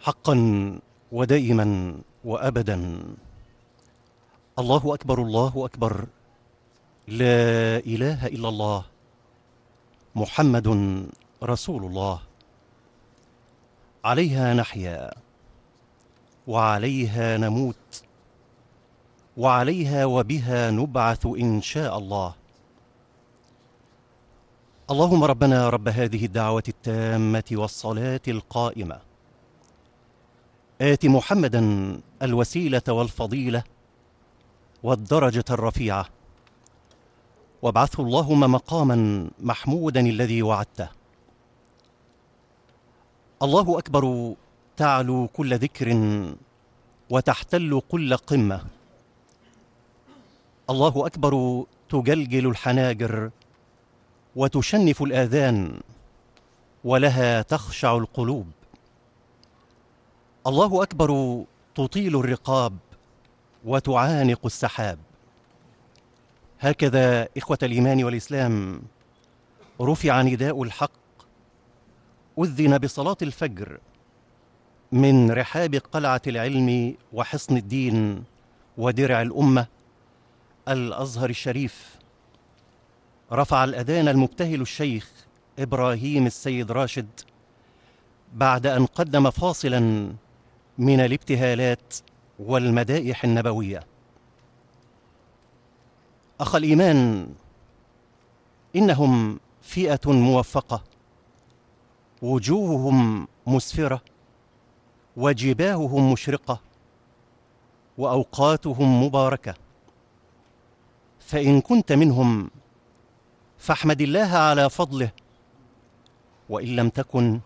حقا ودائما وأبدا. الله أكبر، الله أكبر، لا إله إلا الله، محمد رسول الله. عليها نحيا وعليها نموت وعليها وبها نبعث إن شاء الله. اللهم ربنا رب هذه الدعوة التامة والصلاة القائمة، آت محمدا الوسيلة والفضيلة والدرجة الرفيعة، وابعثه اللهم مقاما محمودا الذي وعدته. الله أكبر تعلو كل ذكر وتحتل كل قمة. الله أكبر تجلجل الحناجر وتشنف الآذان ولها تخشع القلوب. الله أكبر تطيل الرقاب وتعانق السحاب. هكذا إخوة الإيمان والإسلام رفع نداء الحق، أذن بصلاة الفجر من رحاب قلعة العلم وحصن الدين ودرع الأمة الأزهر الشريف. رفع الأذان المبتهل الشيخ إبراهيم السيد راشد بعد أن قدم فاصلا من الابتهالات والمدائح النبوية. أخ الإيمان، إنهم فئة موفقة، وجوههم مسفرة وجباههم مشرقة وأوقاتهم مباركة. فإن كنت منهم فاحمد الله على فضله، وإن لم تكن